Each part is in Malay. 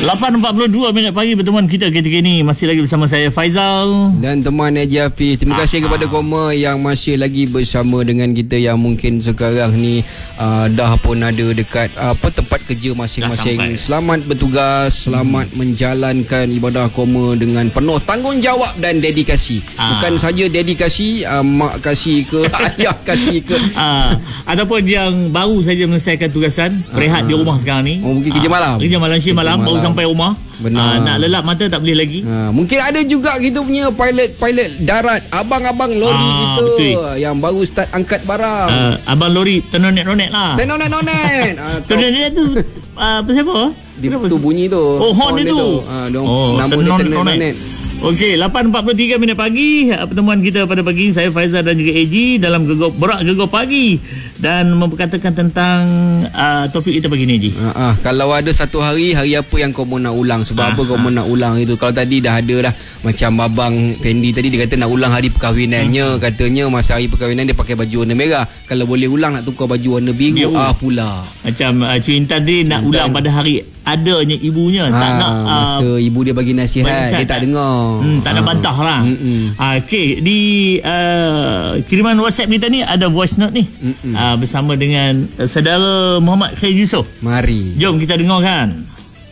8.42 pagi pertemuan kita ketika ini. Masih lagi bersama saya Faizal dan teman Haji Hafiz. Terima kasih kepada Koma yang masih lagi bersama dengan kita, yang mungkin sekarang ni dah pun ada dekat tempat kerja masing-masing. Selamat bertugas, selamat menjalankan ibadah Koma dengan penuh tanggungjawab dan dedikasi. Bukan saja dedikasi, mak kasih ke, ayah kasih ke, ataupun yang baru saja menyelesaikan tugasan, berehat di rumah sekarang ni. Mungkin kerja malam. Kerja malam, shift malam, baru sampai rumah. Benar. Nak lelap mata tak boleh lagi. Mungkin ada juga kita punya pilot darat, abang-abang lori kita betul, yang baru start angkat barang. Abang lori tenonet-nonet lah. Tenonet-nonet. Tenonet tu siapa? Dia tu bunyi tu. Oh, horn dia tu. Nama dia tenonet-nonet. Okey, 8.43 pagi. Pertemuan kita pada pagi ini, saya Faizal dan juga AG dalam Borak Gegar Pagi, dan memperkatakan tentang topik kita pagi ni, AG. Kalau ada satu hari apa yang kau nak ulang? Sebab apa kau nak ulang itu? Kalau tadi dah ada dah, macam Abang Fendi tadi, dia kata nak ulang hari perkahwinannya. Katanya masa hari perkahwinan dia pakai baju warna merah. Kalau boleh ulang, nak tukar baju warna biru pula. Macam Cik Intan tadi nak ulang pada hari adanya ibunya. Tak nak masa ibu dia bagi nasihat, dia tak dengar. Tak nak bantah lah. Okey, di kiriman WhatsApp kita ni ada voice note ni, bersama dengan saudara Muhammad Khair Yusof. Mari, jom kita dengarkan.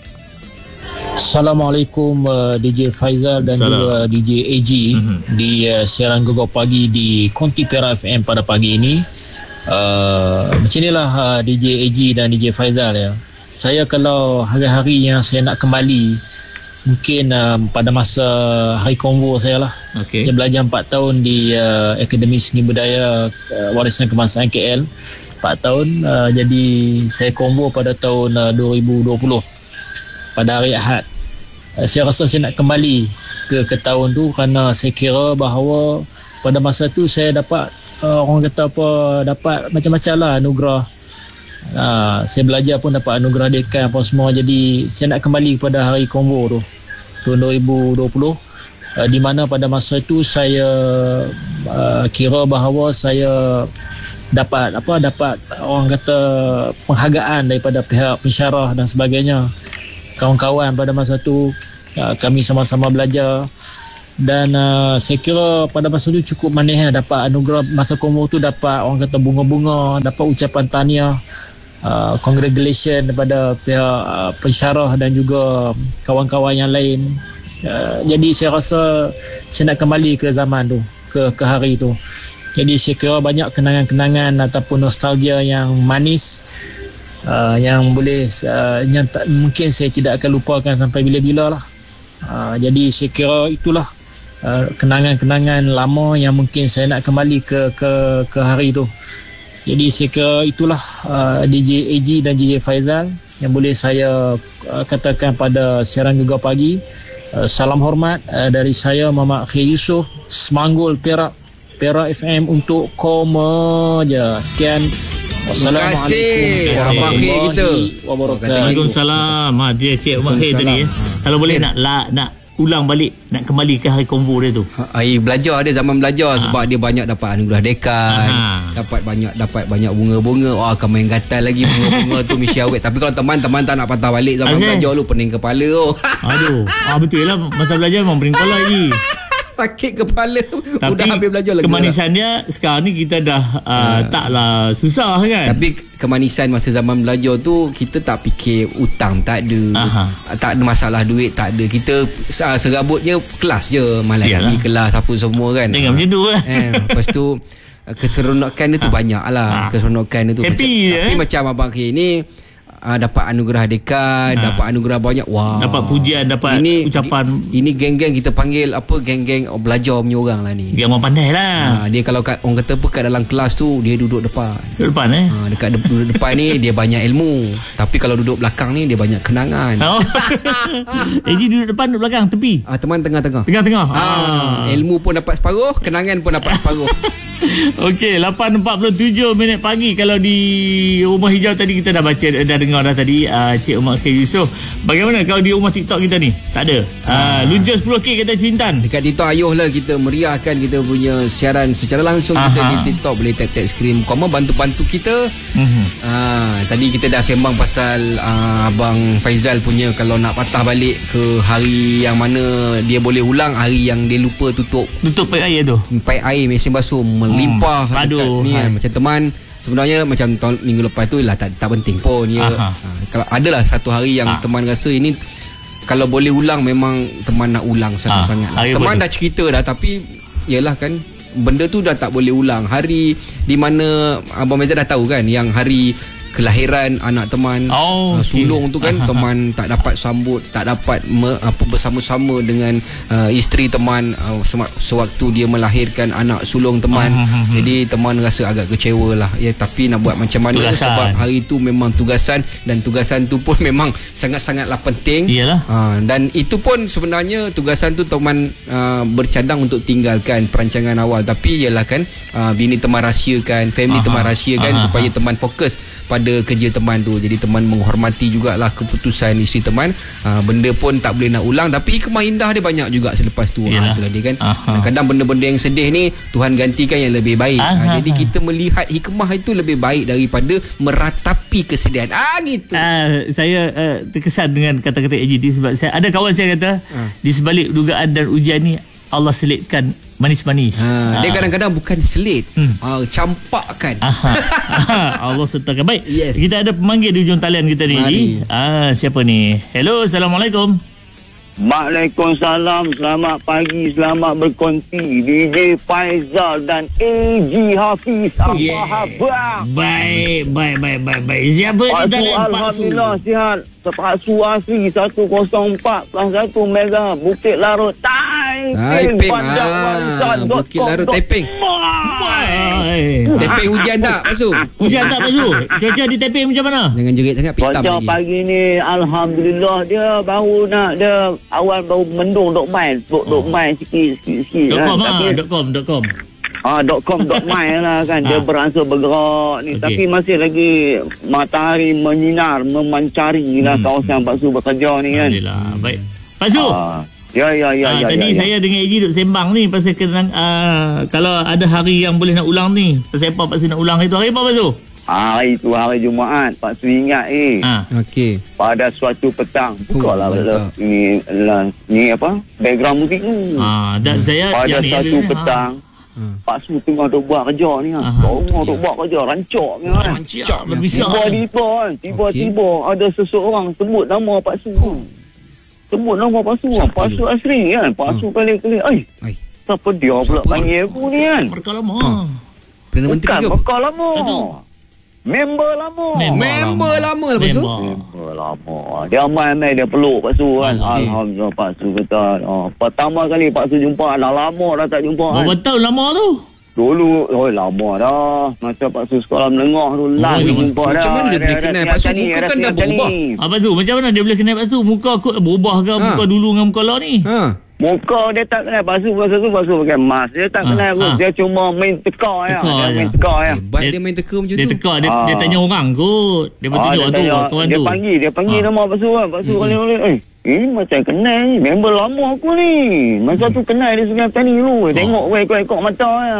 Assalamualaikum DJ Faizal dan juga DJ AG di siaran Gegar Pagi di Konti Perak FM pada pagi ini. Macam inilah DJ AG dan DJ Faizal ya. Saya kalau hari-hari yang saya nak kembali, mungkin pada masa hari konvo saya lah. Saya belajar 4 tahun di Akademi Seni Budaya Warisan Kebangsaan KL, 4 tahun. Jadi saya konvo pada tahun 2020 pada hari Ahad. Saya rasa saya nak kembali ke tahun tu, kerana saya kira bahawa pada masa tu saya dapat orang kata apa, dapat macam-macam lah anugerah. Saya belajar pun dapat anugerah dekan apa semua. Jadi saya nak kembali kepada hari konvo tu, tahun 2020, di mana pada masa itu saya kira bahawa saya dapat orang kata penghargaan daripada pihak pensyarah dan sebagainya. Kawan-kawan pada masa tu kami sama-sama belajar, dan saya kira pada masa itu cukup manis dapat anugerah. Masa konvo tu dapat orang kata bunga-bunga, dapat ucapan tahniah, congratulations daripada pihak pensyarah dan juga kawan-kawan yang lain. Jadi saya rasa saya nak kembali ke zaman tu, ke hari tu. Jadi saya kira banyak kenangan-kenangan ataupun nostalgia yang manis, yang boleh mungkin saya tidak akan lupakan sampai bila-bila lah. Jadi saya kira itulah kenangan-kenangan lama yang mungkin saya nak kembali ke hari tu. Jadi saya kira itulah DJ AG dan DJ Faizal yang boleh saya katakan pada siaran Gegar Pagi. Salam hormat dari saya Muhammad Khair Yusof, Semanggul Perak FM untuk Koma je. Sekian. Wassalamualaikum warahmatullahi wabarakatuh. Waalaikumsalam. Dia Cik Muhammad Khair tadi kalau boleh nak ulang balik, nak kembali ke hari konvo dia tu. Belajar dia, zaman belajar. Sebab dia banyak dapat anugerah dekan, dapat banyak bunga-bunga. Akan main gatal lagi bunga-bunga tu mesti awet. Tapi kalau teman tak nak patah balik zaman belajar lu, pening kepala tu. Aduh, betul lah, masa belajar memang pening kepala lagi. Sakit kepala. Tapi udah habis belajar lagi. Kemanisan dia sekarang ni kita dah taklah susah kan. Tapi kemanisan masa zaman belajar tu, kita tak fikir utang tak ada. Tak ada masalah duit tak ada. Kita serabutnya kelas je, malam ni kelas apa semua kan. Dengan macam tu lah. Lepas tu keseronokan dia tu banyak lah. Keseronokan dia tu happy tapi macam Abang Khair ni dapat anugerah dekan, dapat anugerah banyak. Dapat pujian, dapat ucapan. Ini geng-geng kita panggil apa, geng-geng belajar punya orang lah ni. Dia orang pandai lah. Dia kalau orang kata apa, kat dalam kelas tu dia duduk depan. Dekat duduk depan ni dia banyak ilmu. Tapi kalau duduk belakang ni dia banyak kenangan. Jadi duduk depan, duduk belakang, tepi. Teman tengah-tengah. Tengah-tengah. Ilmu pun dapat separuh, kenangan pun dapat separuh. Okey, 8.47 minit pagi. Kalau di Rumah Hijau tadi kita dah baca, dah dengar dah tadi, Cik Umar K. Yusof. Bagaimana kalau di rumah TikTok kita ni? Tak ada. Luncur 10K kata Cintan. Dekat TikTok ayuhlah kita meriahkan kita punya siaran secara langsung. Kita di TikTok boleh tap-tap skrin Koma, bantu-bantu kita. Tadi kita dah sembang pasal Abang Faizal punya, kalau nak patah balik ke hari yang mana dia boleh ulang, hari yang dia lupa tutup paip air tu. Paip air mesin basuh melimpah dekat ni kan. Macam teman sebenarnya macam tahun minggu lepas tu lah, tak penting pun ya. Kalau adalah satu hari yang teman rasa ini kalau boleh ulang, memang teman nak ulang sangat-sangat lah. Teman dah cerita dah, tapi yalah kan, benda tu dah tak boleh ulang. Hari di mana Abang Meza dah tahu kan, yang hari kelahiran anak teman, sulung tu kan, teman tak dapat sambut, tak dapat bersama-sama dengan isteri teman sewaktu dia melahirkan anak sulung teman. Jadi teman rasa agak kecewa lah ya, tapi nak buat macam mana, tugasan. Sebab hari tu memang tugasan, dan tugasan tu pun memang sangat-sangatlah penting. Dan itu pun sebenarnya tugasan tu teman bercadang untuk tinggalkan perancangan awal, tapi ialah kan, bini teman rahsiakan, family teman rahsiakan, supaya teman fokus pada kerja teman tu. Jadi teman menghormati jugalah keputusan isteri teman. Benda pun tak boleh nak ulang, tapi hikmah indah dia banyak juga selepas tu. Itulah dia kan. Kadang-kadang benda-benda yang sedih ni Tuhan gantikan yang lebih baik. Jadi kita melihat hikmah itu lebih baik daripada meratapi kesedihan. Gitu. Saya terkesan dengan kata-kata AGT, sebab saya ada kawan saya kata di sebalik dugaan dan ujian ni Allah selitkan manis-manis. Dia kadang-kadang bukan selit, campakkan. Allah sertakan. Baik, kita ada pemanggil di ujung talian kita ni. Siapa ni? Hello, Assalamualaikum. Waalaikumsalam. Selamat pagi, selamat berkonti DJ Faizal dan AG Hafiz. Apa khabar? Baik. Siapa di talian? Alhamdulillah sihat. Pak Su Asri 104.1 Mega Bukit Larut Taiping. Bukit Larut Taiping. Taiping hujan tak Pak Su? Hujan tak Pak Su? Cuaca di Taiping macam mana? Jangan jerit sangat, pitam lagi. Cuaca pagi ni Alhamdulillah, dia baru nak, dia awal baru mendung dok main sikit. .com. .com.my lah kan. Dia beransur bergerak ni. Tapi masih lagi matahari menyinar, memancari lah kawasan Pak Su bekerja ni kan. Alhamdulillah. Baik Pak Su, tadi saya dengan Eji duk sembang ni pasal kalau ada hari yang boleh nak ulang ni, pasal apa Pak Su nak ulang itu? Hari apa Pak Su? Hari tu hari Jumaat. Pak Su ingat Okey. Pada suatu petang, bukalah ni apa, background muzik tu. Dan saya pada suatu petang, Pak Su tengah duk buat kerja ni kan. Tengah duk buat kerja rancak ni kan. Tiba-tiba ada seseorang sebut nama Pak Su. Pak Su Asri kan. Pak Su kali-kali, siapa dia pula panggil aku ni kan? Berkah lama. Perdana Menteri ke? Berkah lama. Member lama Pak Su. Member lama. Dia main dia peluk Pak Su kan. Alhamdulillah Pak Su kata. Pertama kali Pak Su jumpa, dah lama dah tak jumpa kan. Berapa tahun lama tu? Dulu, lama dah. Masa Pak Su sekolah menengah tu, last jumpa dah. Macam mana dia boleh kenal Pak Su? Muka kan dah berubah. Apa tu? Macam mana dia boleh kenal Pak Su? Muka berubah ke? Muka dulu dengan muka lah ni? Muka dia tak kenal Pak Su. Masa tu Pak Su pakai mask. Dia tak kenal aku. Dia cuma main teka ya. Dia main teka macam tu. Dia teka. Dia tanya orang kot. Dia bertunjuk tu kawan tu. Dia panggil nama Pak Su kan. Pak Su kali-kali, macam kenal ni. Member lama aku ni. Masa tu kenal dia Sungai Petani dulu. Tengok ekor mata ya.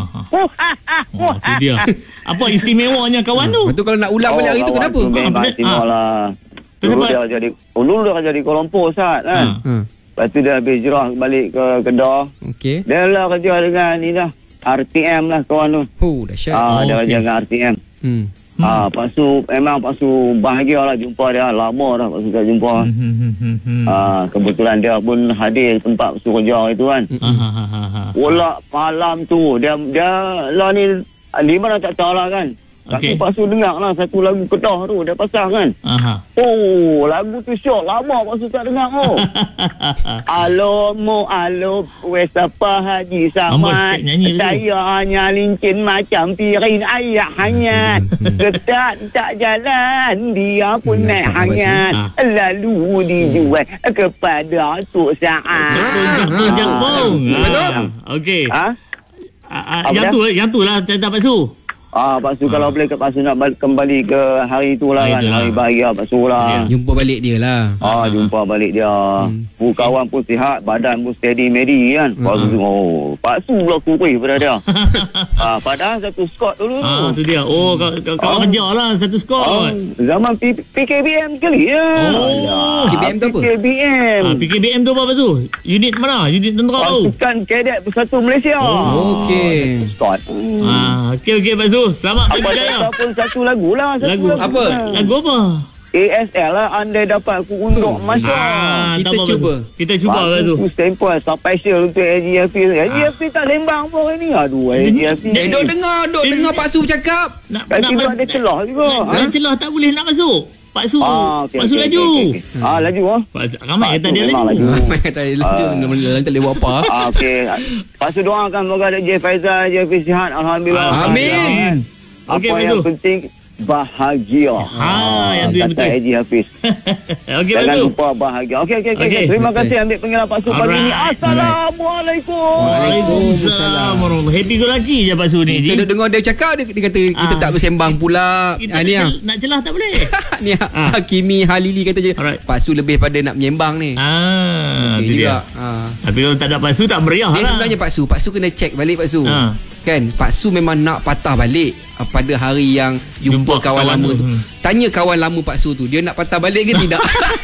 Tu dia. Apa istimewanya kawan tu? Betul, kalau nak ulang balik hari tu kenapa? Memang istimewa lah. Dulu dia kerja di Kuala Lumpur Ustaz kan. Lepas tu dia habis hijrah balik ke Kedah. Dia lah kerja dengan ni lah, RTM lah kawan tu. Dahsyat. Dia kerja dengan RTM. Pak Su, memang Pak Su bahagia lah jumpa dia. Lama dah Pak Su tak jumpa. Kebetulan dia pun hadir tempat Pak Su kerja itu kan. Pula malam tu dia lah ni di mana tak tahu lah kan. Tapi Pak Su dengar lah satu lagu Kedah tu dia pasang kan. Lagu tu syok. Lama Pak Su tak dengar Alo wes apa Haji Samad, saya hanya lincin macam piring ayah hanyat. Ketat tak jalan, dia pun naik hanyat. Lalu dijual kepada Tok Saad. Betul. Okey. Yang tu lah cerita Pak Su. Pak Su kalau boleh Pak Su nak kembali ke hari itulah kan. Hari bahagia Pak Su lah. Jumpa balik dia lah. Jumpa balik dia. Kawan pun sihat, badan pun steady Mary kan. Pak Su pula kurih pada dia. Padahal satu skot dulu. Tu dia. Kau kejar lah satu skot. Zaman PKBM sekali ya. PKBM tu apa? PKBM tu apa tu? Unit mana? Unit tentera tu. Pasukan Kadet Bersatu Malaysia. Okey. Skot. Okey Pak Su. Selamat berjaya. Apa satu lagu lah. Lagu apa? Lagu apa? ASL lah, andai dapat aku undur masuk. Kita cuba Pak Su. Stempel special untuk Haji Hafiz. Haji Hafiz tak sembang pun hari ni. Aduh, Haji Hafiz. Duk dengar Pak Su bercakap. Tapi ada celah juga. Ada celah tak boleh nak masuk. Pak Su. Pak Su laju. Laju Ramai kata dia laju. Ramai kata dia laju. Dalam tak boleh buat apa. Okey. Pak Su doakan moga ada J Faizal, J Hafiz sihat. Alhamdulillah. Amin. Apa yang penting bahagia. Yang tu yang betul. Haji Hafiz. Okey, jangan lupa bahagia. Okey. Terima kasih ambil panggilan Pak Su pagi ni. Assalamualaikum. Waalaikumsalam. Happy go lucky je Pak Su ni. Kita dengar dia cakap, dia kata kita tak bersembang pula. Nak celah tak boleh. Ni Hakimi Halili kata je Pak Su lebih pada nak menyembang ni. Itu dia. Tapi kalau tak ada Pak Su tak meriah lah. Dia sebenarnya Pak Su kena check balik Pak Su. Kan Pak Su memang nak patah balik pada hari yang jumpa kawan lama tu. Tanya kawan lama Pak Su tu, dia nak patah balik ke tidak?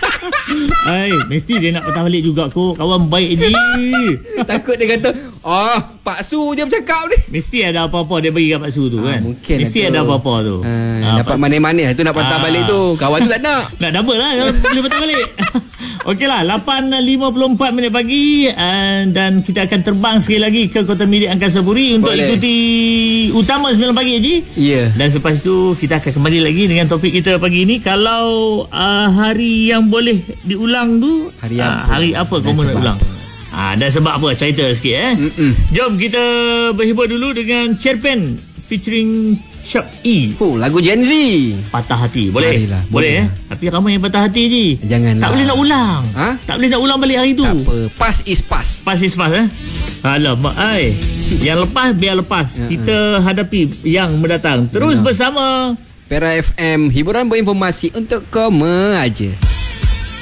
Mesti dia nak patah balik juga kok. Kawan baik je. Takut dia kata Pak Su je bercakap ni. Mesti ada apa-apa dia bagi kat Pak Su tu kan. Mungkin mesti ada apa-apa tu. Dapat manis-manis tu nak patah balik tu. Kawan tu tak nak. Nak double lah kalau boleh patah balik. Okeylah, 8.54 minit pagi dan kita akan terbang sekali lagi ke Kota Milik Angkasa Puri untuk ikuti utama 9 pagi Haji. Dan selepas itu kita akan kembali lagi dengan topik kita pagi ini. Kalau hari yang boleh diulang tu, hari apa kau nak ulang? Dan sebab apa? Cerita sikit Jom kita berhibur dulu dengan Cerpen featuring Shop E. Lagu Gen Z. Patah hati. Boleh? Boleh. Tapi ramai yang patah hati je. Janganlah. Tak boleh nak ulang. Tak boleh nak ulang balik hari tu. Tak apa. Past is past. Past is past Alamak yang lepas biar lepas. Kita hadapi yang mendatang. Terus bersama Pera FM, hiburan berinformasi untuk kamu aja.